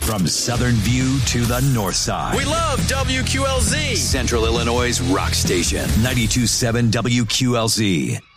From Southern View to the North Side. We love WQLZ. Central Illinois' rock station. 92.7 WQLZ.